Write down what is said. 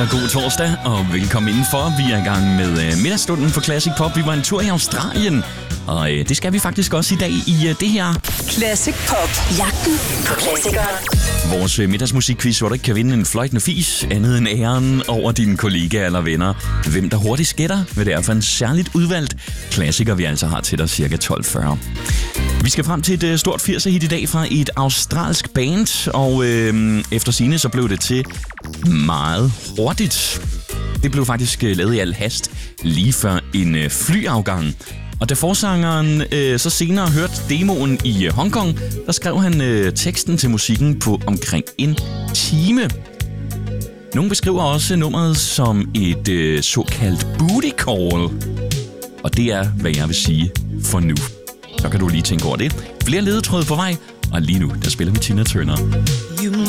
der god torsdag, og velkommen indenfor. Vi er i gang med middagsstunden for Classic Pop. Vi var en tur i Australien, og det skal vi faktisk også i dag i det her Classic Pop. Jagten på klassikere. Vores middagsmusikquiz, hvor du ikke kan vinde en fløjtende fis, andet end æren over dine kollegaer eller venner. Hvem der hurtigt skætter, hvad det er for en særligt udvalgt klassiker, vi altså har til dig cirka 12:40. Vi skal frem til et stort 80'er-hit i dag fra et australsk band, og efter sigende så blev det til meget hurtigt. Det blev faktisk lavet i al hast lige før en flyafgang. Og da forsangeren så senere hørte demoen i Hongkong, der skrev han teksten til musikken på omkring en time. Nogle beskriver også nummeret som et såkaldt booty call. Og det er, hvad jeg vil sige for nu. Så kan du lige tænke over det. Flere ledetråde på vej, og lige nu, der spiller vi Tina Turner. You